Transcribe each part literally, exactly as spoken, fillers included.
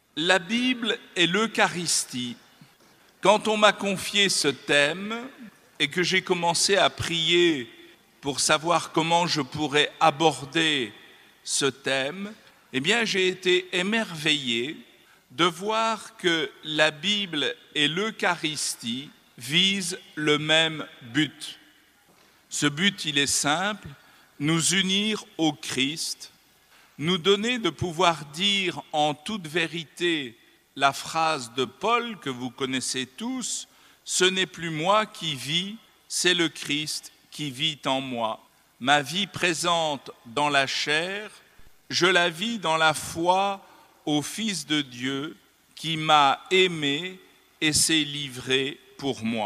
La Bible et l'Eucharistie. Quand on m'a confié ce thème et que j'ai commencé à prier pour savoir comment je pourrais aborder ce thème, eh bien j'ai été émerveillé de voir que la Bible et l'Eucharistie visent le même but. Ce but, il est simple, nous unir au Christ, nous donner de pouvoir dire en toute vérité la phrase de Paul que vous connaissez tous, « Ce n'est plus moi qui vis, c'est le Christ qui vit en moi. Ma vie présente dans la chair, je la vis dans la foi au Fils de Dieu qui m'a aimé et s'est livré pour moi. »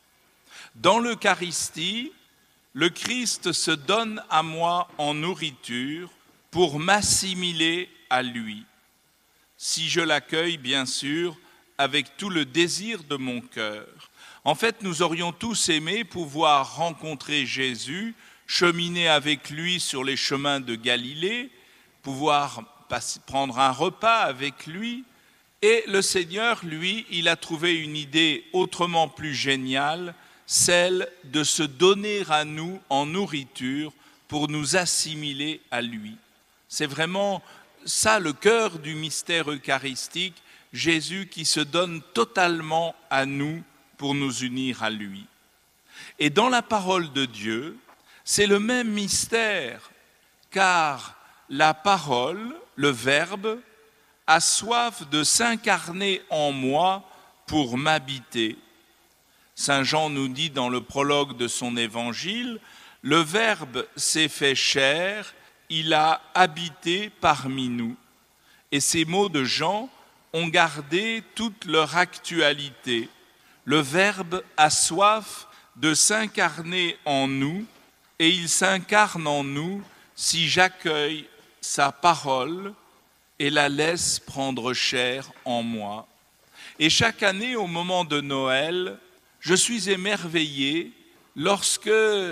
Dans l'Eucharistie, le Christ se donne à moi en nourriture pour m'assimiler à lui, si je l'accueille bien sûr avec tout le désir de mon cœur. En fait, nous aurions tous aimé pouvoir rencontrer Jésus, cheminer avec lui sur les chemins de Galilée, pouvoir prendre un repas avec lui. Et le Seigneur, lui, il a trouvé une idée autrement plus géniale, celle de se donner à nous en nourriture pour nous assimiler à lui. C'est vraiment ça le cœur du mystère eucharistique, Jésus qui se donne totalement à nous pour nous unir à lui. Et dans la parole de Dieu, c'est le même mystère, car la parole, le Verbe, a soif de s'incarner en moi pour m'habiter. Saint Jean nous dit dans le prologue de son évangile, « Le Verbe s'est fait chair, il a habité parmi nous. » Et ces mots de Jean ont gardé toute leur actualité. Le Verbe a soif de s'incarner en nous et il s'incarne en nous si j'accueille sa parole et la laisse prendre chair en moi. Et chaque année, au moment de Noël, je suis émerveillé lorsque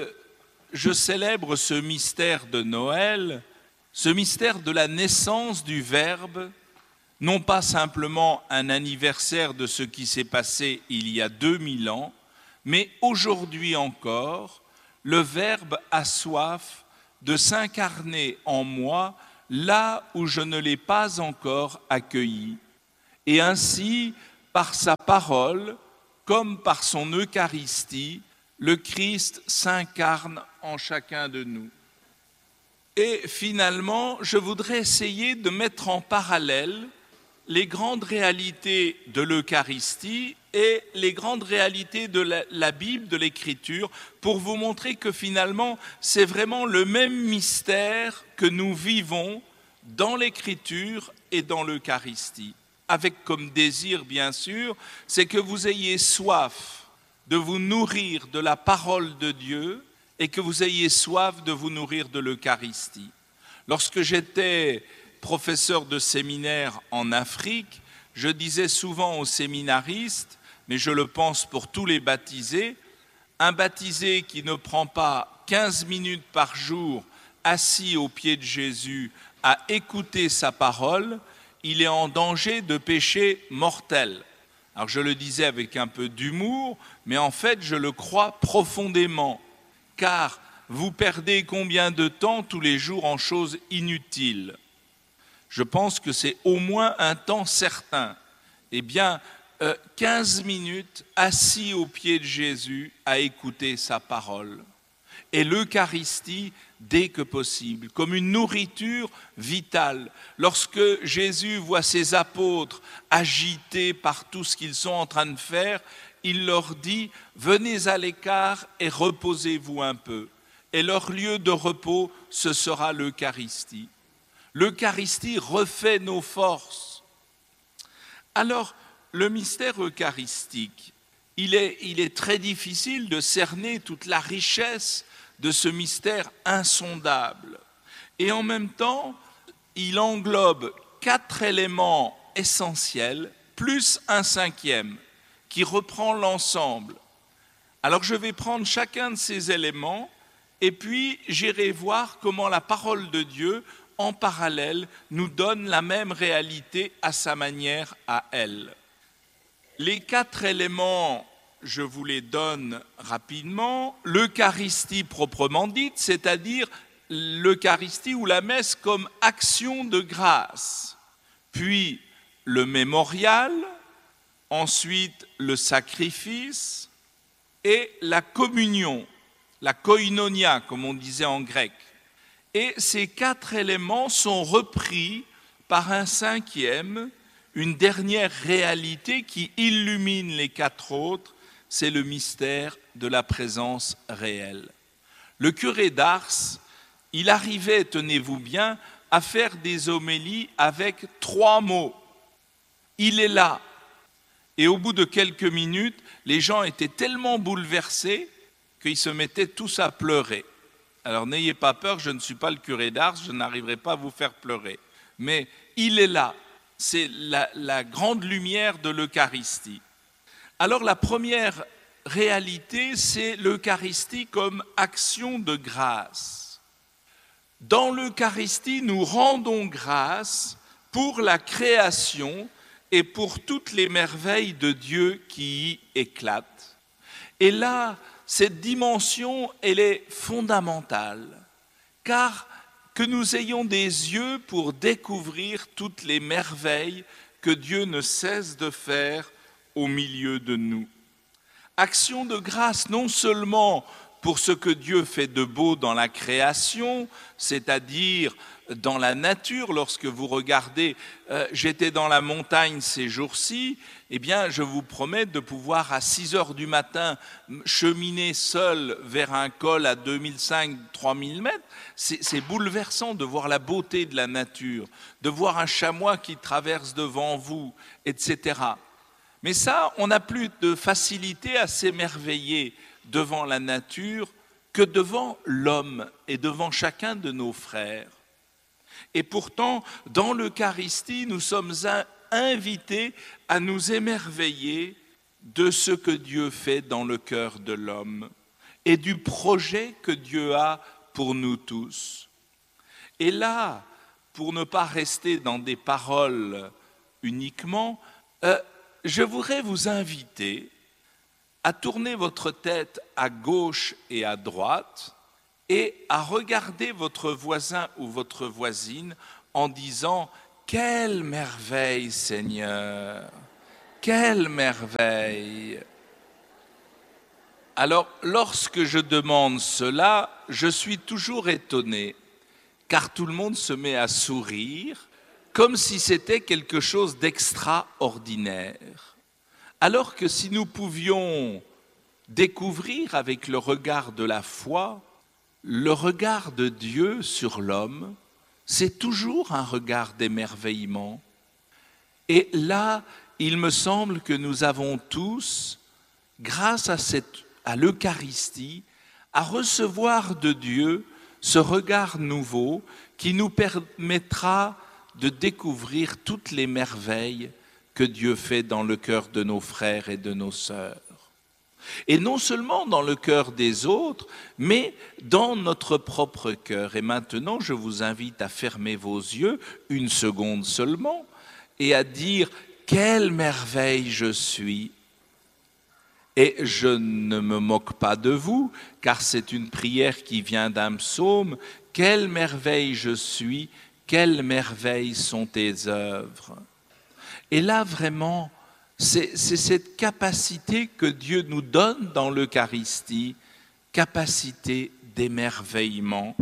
je célèbre ce mystère de Noël, ce mystère de la naissance du Verbe, non pas simplement un anniversaire de ce qui s'est passé il y a deux mille ans, mais aujourd'hui encore, le Verbe a soif de s'incarner en moi là où je ne l'ai pas encore accueilli. Et ainsi, par sa parole, comme par son Eucharistie, le Christ s'incarne en chacun de nous. Et finalement, je voudrais essayer de mettre en parallèle les grandes réalités de l'Eucharistie et les grandes réalités de la, la Bible, de l'Écriture, pour vous montrer que finalement, c'est vraiment le même mystère que nous vivons dans l'Écriture et dans l'Eucharistie. Avec comme désir, bien sûr, c'est que vous ayez soif de vous nourrir de la parole de Dieu et que vous ayez soif de vous nourrir de l'Eucharistie. Lorsque j'étais professeur de séminaire en Afrique, je disais souvent aux séminaristes, mais je le pense pour tous les baptisés, un baptisé qui ne prend pas quinze minutes par jour assis aux pieds de Jésus à écouter sa parole, il est en danger de péché mortel. Alors je le disais avec un peu d'humour, mais en fait je le crois profondément, car vous perdez combien de temps tous les jours en choses inutiles ? Je pense que c'est au moins un temps certain. Eh bien, euh, quinze minutes assis aux pieds de Jésus à écouter sa parole. Et l'Eucharistie, dès que possible, comme une nourriture vitale. Lorsque Jésus voit ses apôtres agités par tout ce qu'ils sont en train de faire, il leur dit « Venez à l'écart et reposez-vous un peu. » Et leur lieu de repos, ce sera l'Eucharistie. L'Eucharistie refait nos forces. Alors, le mystère eucharistique, il est, il est très difficile de cerner toute la richesse de ce mystère insondable. Et en même temps, il englobe quatre éléments essentiels, plus un cinquième, qui reprend l'ensemble. Alors je vais prendre chacun de ces éléments et puis j'irai voir comment la parole de Dieu en parallèle, nous donne la même réalité à sa manière à elle. Les quatre éléments, je vous les donne rapidement. L'Eucharistie proprement dite, c'est-à-dire l'Eucharistie ou la messe comme action de grâce. Puis le mémorial, ensuite le sacrifice et la communion, la koinonia, comme on disait en grec. Et ces quatre éléments sont repris par un cinquième, une dernière réalité qui illumine les quatre autres, c'est le mystère de la présence réelle. Le curé d'Ars, il arrivait, tenez-vous bien, à faire des homélies avec trois mots. Il est là. Et au bout de quelques minutes, les gens étaient tellement bouleversés qu'ils se mettaient tous à pleurer. Alors n'ayez pas peur, je ne suis pas le curé d'Ars, je n'arriverai pas à vous faire pleurer. Mais il est là. C'est la, la grande lumière de l'Eucharistie. Alors la première réalité, c'est l'Eucharistie comme action de grâce. Dans l'Eucharistie, nous rendons grâce pour la création et pour toutes les merveilles de Dieu qui y éclatent. Et là, cette dimension, elle est fondamentale, car que nous ayons des yeux pour découvrir toutes les merveilles que Dieu ne cesse de faire au milieu de nous. Action de grâce non seulement pour ce que Dieu fait de beau dans la création, c'est-à-dire dans la nature. Lorsque vous regardez, euh, j'étais dans la montagne ces jours-ci, eh bien, je vous promets de pouvoir à six heures du matin cheminer seul vers un col à deux mille cinq cents, trois mille mètres. C'est, c'est bouleversant de voir la beauté de la nature, de voir un chamois qui traverse devant vous, et cetera. Mais ça, on n'a plus de facilité à s'émerveiller devant la nature que devant l'homme et devant chacun de nos frères. Et pourtant, dans l'Eucharistie, nous sommes invités à nous émerveiller de ce que Dieu fait dans le cœur de l'homme et du projet que Dieu a pour nous tous. Et là, pour ne pas rester dans des paroles uniquement, euh, je voudrais vous inviter à tourner votre tête à gauche et à droite et à regarder votre voisin ou votre voisine en disant « Quelle merveille, Seigneur! Quelle merveille !» Alors, lorsque je demande cela, je suis toujours étonné, car tout le monde se met à sourire, comme si c'était quelque chose d'extraordinaire. Alors que si nous pouvions découvrir avec le regard de la foi, le regard de Dieu sur l'homme, c'est toujours un regard d'émerveillement. Et là, il me semble que nous avons tous, grâce à, cette, à l'Eucharistie, à recevoir de Dieu ce regard nouveau qui nous permettra de découvrir toutes les merveilles que Dieu fait dans le cœur de nos frères et de nos sœurs. Et non seulement dans le cœur des autres, mais dans notre propre cœur. Et maintenant, je vous invite à fermer vos yeux une seconde seulement et à dire « Quelle merveille je suis !» Et je ne me moque pas de vous, car c'est une prière qui vient d'un psaume. « Quelle merveille je suis, quelles merveilles sont tes œuvres !» Et là, vraiment, c'est, c'est cette capacité que Dieu nous donne dans l'Eucharistie, capacité d'émerveillement.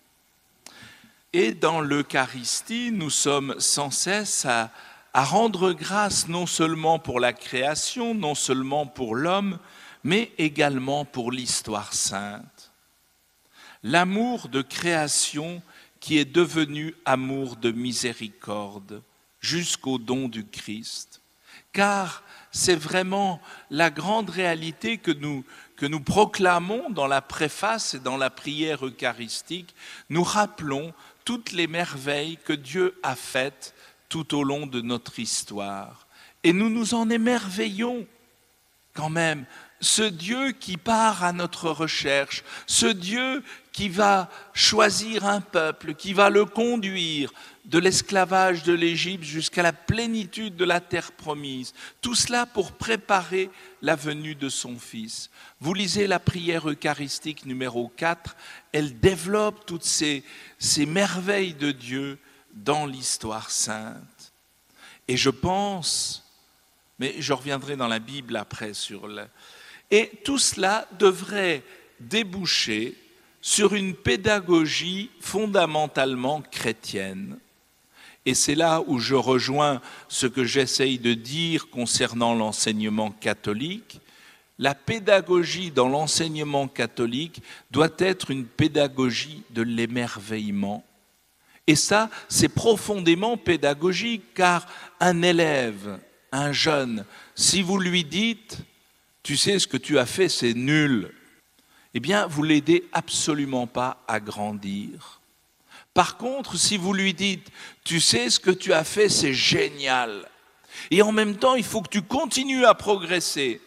Et dans l'Eucharistie, nous sommes sans cesse à, à rendre grâce non seulement pour la création, non seulement pour l'homme, mais également pour l'histoire sainte. L'amour de création qui est devenu amour de miséricorde, jusqu'au don du Christ. Car c'est vraiment la grande réalité que nous, que nous proclamons dans la préface et dans la prière eucharistique. Nous rappelons toutes les merveilles que Dieu a faites tout au long de notre histoire. Et nous nous en émerveillons quand même ce Dieu qui part à notre recherche, ce Dieu qui va choisir un peuple, qui va le conduire de l'esclavage de l'Égypte jusqu'à la plénitude de la terre promise. Tout cela pour préparer la venue de son Fils. Vous lisez la prière eucharistique numéro quatre, elle développe toutes ces, ces merveilles de Dieu dans l'histoire sainte. Et je pense, mais je reviendrai dans la Bible après sur le... Et tout cela devrait déboucher sur une pédagogie fondamentalement chrétienne. Et c'est là où je rejoins ce que j'essaye de dire concernant l'enseignement catholique. La pédagogie dans l'enseignement catholique doit être une pédagogie de l'émerveillement. Et ça, c'est profondément pédagogique, car un élève, un jeune, si vous lui dites « tu sais ce que tu as fait, c'est nul », eh bien, vous ne l'aidez absolument pas à grandir. Par contre, si vous lui dites « tu sais ce que tu as fait, c'est génial », et en même temps, il faut que tu continues à progresser,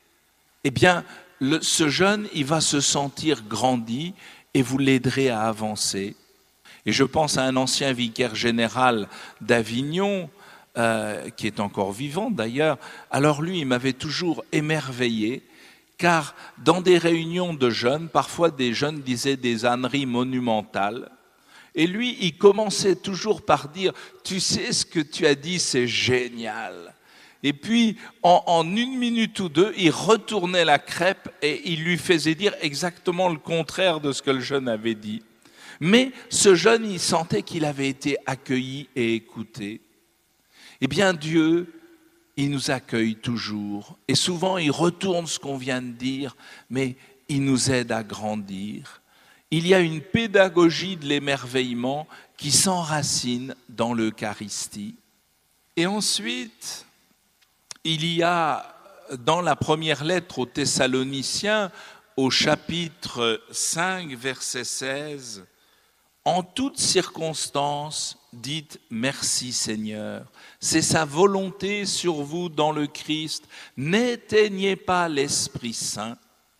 eh bien, le, ce jeune, il va se sentir grandi et vous l'aiderez à avancer. Et je pense à un ancien vicaire général d'Avignon, euh, qui est encore vivant d'ailleurs. Alors lui, il m'avait toujours émerveillé, car dans des réunions de jeunes, parfois des jeunes disaient des âneries monumentales. Et lui, il commençait toujours par dire « tu sais ce que tu as dit, c'est génial ». Et puis, en, en une minute ou deux, il retournait la crêpe et il lui faisait dire exactement le contraire de ce que le jeune avait dit. Mais ce jeune, il sentait qu'il avait été accueilli et écouté. Eh bien, Dieu, il nous accueille toujours. Et souvent, il retourne ce qu'on vient de dire, mais il nous aide à grandir. Il y a une pédagogie de l'émerveillement qui s'enracine dans l'Eucharistie. Et ensuite, il y a dans la première lettre aux Thessaloniciens, au chapitre cinq, verset seize, « En toutes circonstances, dites merci Seigneur. C'est sa volonté sur vous dans le Christ. N'éteignez pas l'Esprit Saint. »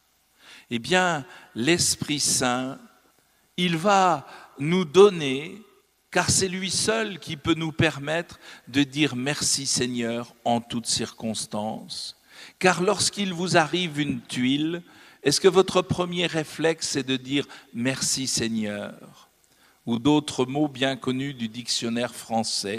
Eh bien, l'Esprit Saint, il va nous donner, car c'est lui seul qui peut nous permettre de dire merci Seigneur en toutes circonstances. Car lorsqu'il vous arrive une tuile, est-ce que votre premier réflexe est de dire merci Seigneur ? Ou d'autres mots bien connus du dictionnaire français.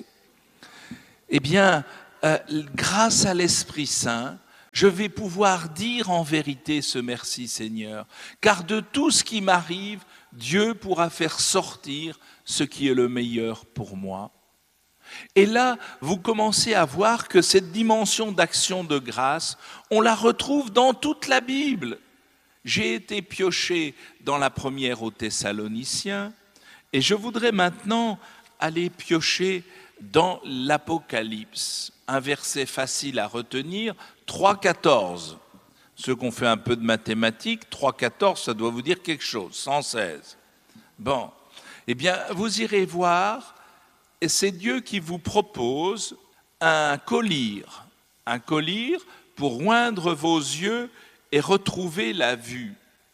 Eh bien, euh, grâce à l'Esprit Saint, je vais pouvoir dire en vérité ce merci Seigneur. Car de tout ce qui m'arrive, Dieu pourra faire sortir ce qui est le meilleur pour moi. Et là, vous commencez à voir que cette dimension d'action de grâce, on la retrouve dans toute la Bible. J'ai été pioché dans la première aux Thessaloniciens, et je voudrais maintenant aller piocher dans l'Apocalypse, un verset facile à retenir, trois quatorze. Ceux qui ont fait un peu de mathématiques, trois quatorze, ça doit vous dire quelque chose, cent seize. Bon, eh bien, vous irez voir, et c'est Dieu qui vous propose un collier, un collier pour oindre vos yeux et retrouver la vue.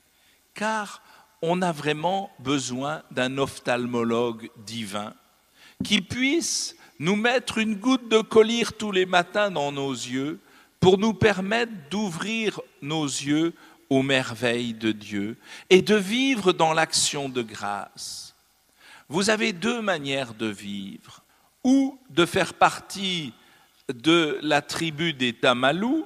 Car on a vraiment besoin d'un ophtalmologue divin qui puisse nous mettre une goutte de collyre tous les matins dans nos yeux pour nous permettre d'ouvrir nos yeux aux merveilles de Dieu et de vivre dans l'action de grâce. Vous avez deux manières de vivre, ou de faire partie de la tribu des Tamalous,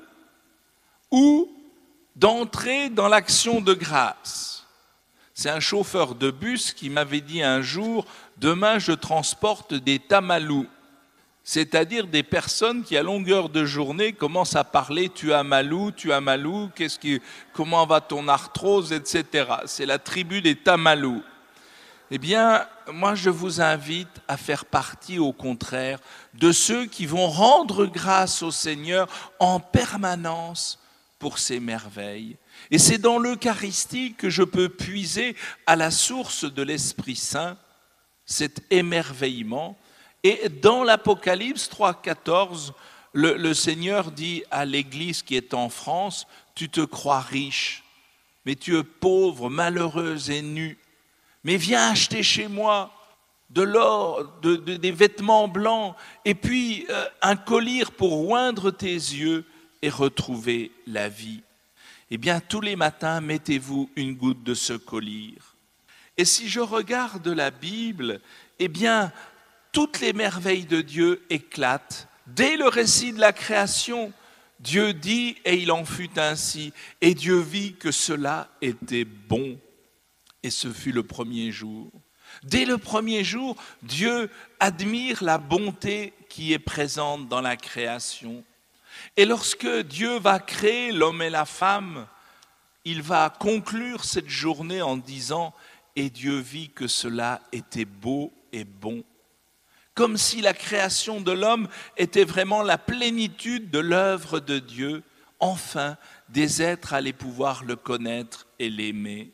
ou d'entrer dans l'action de grâce. C'est un chauffeur de bus qui m'avait dit un jour « Demain, je transporte des Tamalous », c'est-à-dire des personnes qui, à longueur de journée, commencent à parler « tu as malou, tu as malou, qu'est-ce qui, comment va ton arthrose, et cetera » C'est la tribu des Tamalous. Eh bien, moi, je vous invite à faire partie, au contraire, de ceux qui vont rendre grâce au Seigneur en permanence pour ses merveilles. Et c'est dans l'Eucharistie que je peux puiser à la source de l'Esprit Saint, cet émerveillement. Et dans l'Apocalypse trois quatorze, le, le Seigneur dit à l'Église qui est en France, tu te crois riche, mais tu es pauvre, malheureuse et nue. Mais viens acheter chez moi de l'or, de, de, des vêtements blancs, et puis euh, un collier pour oindre tes yeux et retrouver la vie. Eh bien, tous les matins, mettez-vous une goutte de ce collier. Et si je regarde la Bible, eh bien, toutes les merveilles de Dieu éclatent. Dès le récit de la création, Dieu dit, et il en fut ainsi, et Dieu vit que cela était bon. Et ce fut le premier jour. Dès le premier jour, Dieu admire la bonté qui est présente dans la création. Et lorsque Dieu va créer l'homme et la femme, il va conclure cette journée en disant « Et Dieu vit que cela était beau et bon ». Comme si la création de l'homme était vraiment la plénitude de l'œuvre de Dieu. Enfin, des êtres allaient pouvoir le connaître et l'aimer.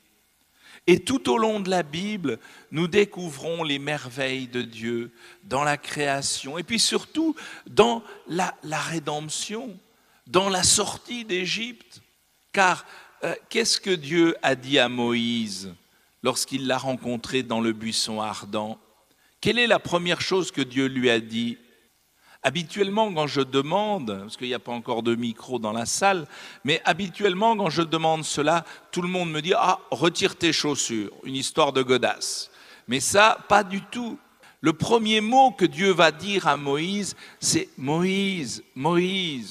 Et tout au long de la Bible, nous découvrons les merveilles de Dieu dans la création et puis surtout dans la, la rédemption, dans la sortie d'Égypte. Car euh, qu'est-ce que Dieu a dit à Moïse lorsqu'il l'a rencontré dans le buisson ardent? Quelle est la première chose que Dieu lui a dit? Habituellement, quand je demande, parce qu'il n'y a pas encore de micro dans la salle, mais habituellement, quand je demande cela, tout le monde me dit « Ah, retire tes chaussures », une histoire de godasse. Mais ça, pas du tout. Le premier mot que Dieu va dire à Moïse, c'est « Moïse, Moïse ».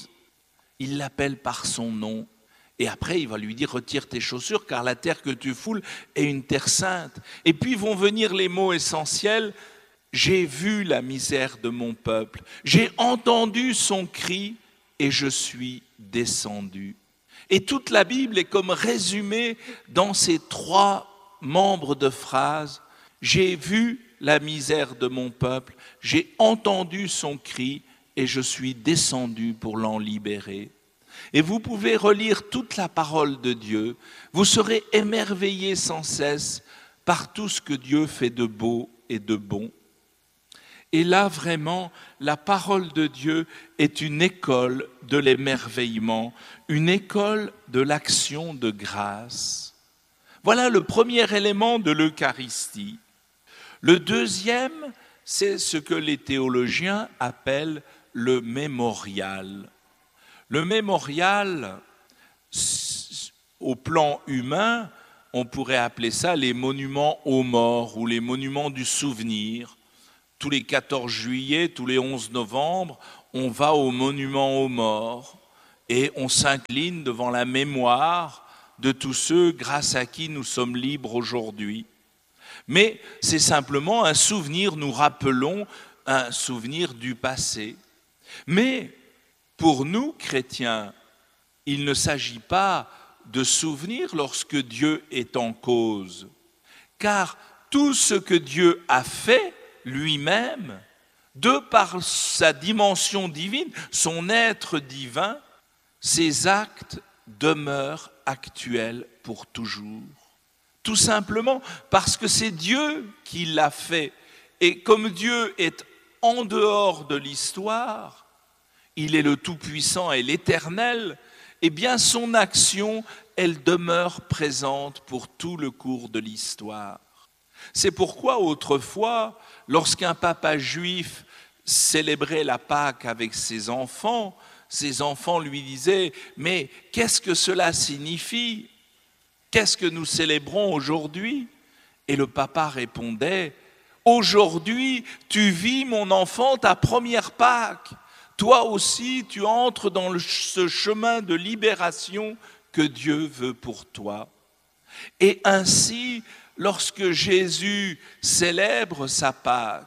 Il l'appelle par son nom. Et après, il va lui dire « Retire tes chaussures, car la terre que tu foules est une terre sainte ». Et puis vont venir les mots essentiels. J'ai vu la misère de mon peuple, j'ai entendu son cri et je suis descendu. Et toute la Bible est comme résumée dans ces trois membres de phrase. J'ai vu la misère de mon peuple, j'ai entendu son cri et je suis descendu pour l'en libérer. Et vous pouvez relire toute la parole de Dieu, vous serez émerveillés sans cesse par tout ce que Dieu fait de beau et de bon. Et là, vraiment, la parole de Dieu est une école de l'émerveillement, une école de l'action de grâce. Voilà le premier élément de l'Eucharistie. Le deuxième, c'est ce que les théologiens appellent le mémorial. Le mémorial, au plan humain, on pourrait appeler ça les monuments aux morts ou les monuments du souvenir. Tous les quatorze juillet, tous les onze novembre, on va au monument aux morts et on s'incline devant la mémoire de tous ceux grâce à qui nous sommes libres aujourd'hui. Mais c'est simplement un souvenir, nous rappelons un souvenir du passé. Mais pour nous, chrétiens, il ne s'agit pas de souvenir lorsque Dieu est en cause, car tout ce que Dieu a fait lui-même, de par sa dimension divine, son être divin, ses actes demeurent actuels pour toujours. Tout simplement parce que c'est Dieu qui l'a fait. Et comme Dieu est en dehors de l'histoire, il est le Tout-Puissant et l'Éternel, eh bien son action, elle demeure présente pour tout le cours de l'histoire. C'est pourquoi autrefois, lorsqu'un papa juif célébrait la Pâque avec ses enfants, ses enfants lui disaient « Mais qu'est-ce que cela signifie? Qu'est-ce que nous célébrons aujourd'hui ?» Et le papa répondait « Aujourd'hui, tu vis, mon enfant, ta première Pâque. Toi aussi, tu entres dans le, ce chemin de libération que Dieu veut pour toi. » Et ainsi, lorsque Jésus célèbre sa Pâque,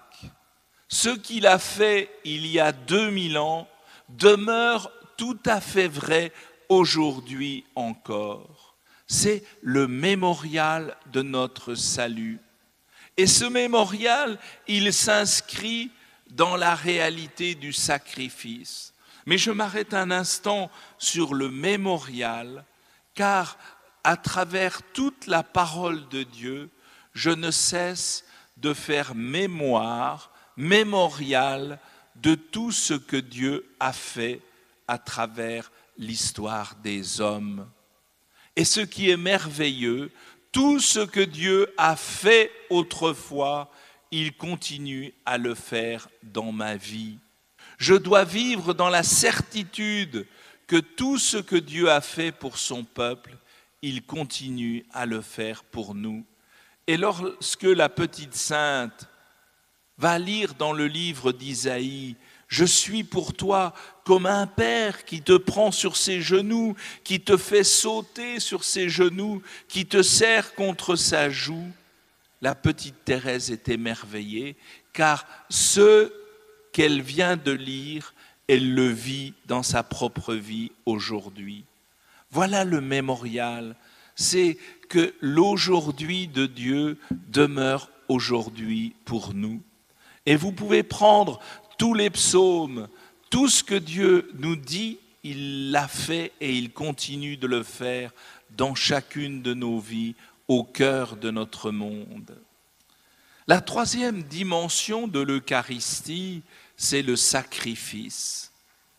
ce qu'il a fait il y a deux mille ans demeure tout à fait vrai aujourd'hui encore. C'est le mémorial de notre salut. Et ce mémorial, il s'inscrit dans la réalité du sacrifice. Mais je m'arrête un instant sur le mémorial, car à travers toute la parole de Dieu, je ne cesse de faire mémoire, mémorial de tout ce que Dieu a fait à travers l'histoire des hommes. Et ce qui est merveilleux, tout ce que Dieu a fait autrefois, il continue à le faire dans ma vie. Je dois vivre dans la certitude que tout ce que Dieu a fait pour son peuple, il continue à le faire pour nous. Et lorsque la petite sainte va lire dans le livre d'Isaïe, « Je suis pour toi comme un père qui te prend sur ses genoux, qui te fait sauter sur ses genoux, qui te serre contre sa joue », la petite Thérèse est émerveillée, car ce qu'elle vient de lire, elle le vit dans sa propre vie aujourd'hui. Voilà le mémorial, c'est que l'aujourd'hui de Dieu demeure aujourd'hui pour nous. Et vous pouvez prendre tous les psaumes, tout ce que Dieu nous dit, il l'a fait et il continue de le faire dans chacune de nos vies, au cœur de notre monde. La troisième dimension de l'Eucharistie, c'est le sacrifice.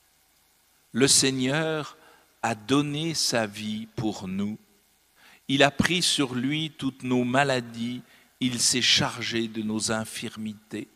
Le Seigneur a donné sa vie pour nous. Il a pris sur lui toutes nos maladies, il s'est chargé de nos infirmités.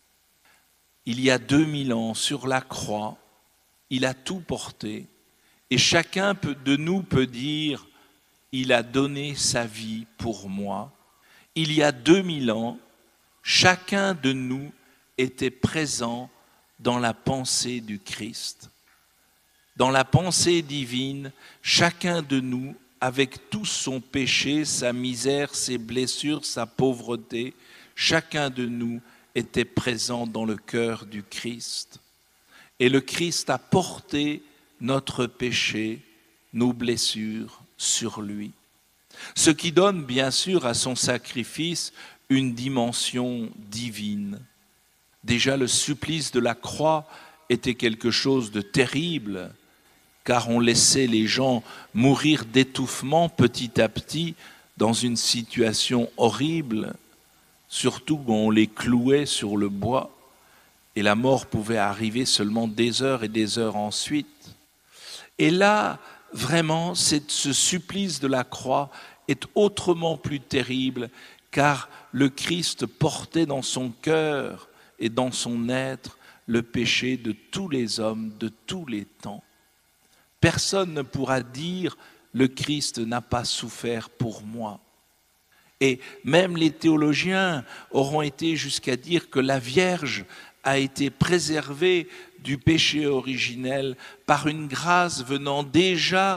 Il y a deux mille ans, sur la croix, il a tout porté. Et chacun de nous peut dire, il a donné sa vie pour moi. Il y a deux mille ans, chacun de nous était présent dans la pensée du Christ. Dans la pensée divine, chacun de nous, avec tout son péché, sa misère, ses blessures, sa pauvreté, chacun de nous était présent dans le cœur du Christ. Et le Christ a porté notre péché, nos blessures sur lui. Ce qui donne bien sûr à son sacrifice une dimension divine. Déjà le supplice de la croix était quelque chose de terrible, car on laissait les gens mourir d'étouffement petit à petit dans une situation horrible, surtout quand on les clouait sur le bois, et la mort pouvait arriver seulement des heures et des heures ensuite. Et là, vraiment, c'est, ce supplice de la croix est autrement plus terrible, car le Christ portait dans son cœur et dans son être le péché de tous les hommes, de tous les temps. Personne ne pourra dire « le Christ n'a pas souffert pour moi ». Et même les théologiens auront été jusqu'à dire que la Vierge a été préservée du péché originel par une grâce venant déjà